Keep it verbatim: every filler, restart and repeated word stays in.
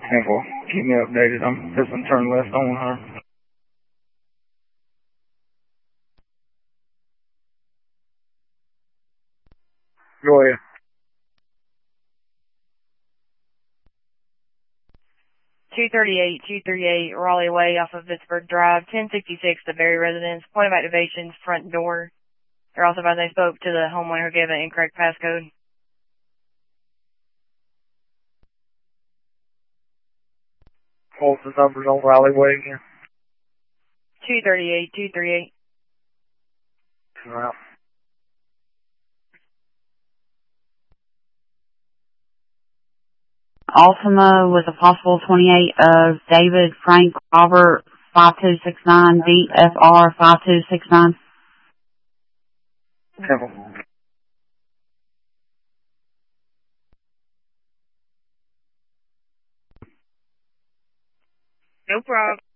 Temple, keep me updated. I'm just gonna turn left on her. Go ahead. two thirty-eight, two thirty-eight, Raleigh Way off of Pittsburgh Drive, ten sixty-six, the Berry residence, point of activation, front door. They're also advised they spoke to the homeowner who gave an incorrect passcode. What's the numbers on Raleigh Way again? two thirty-eight, two thirty-eight. Right. Ultima with a possible twenty-eight of David Frank Robert five two six nine D F R five two six nine. Temple. No problem.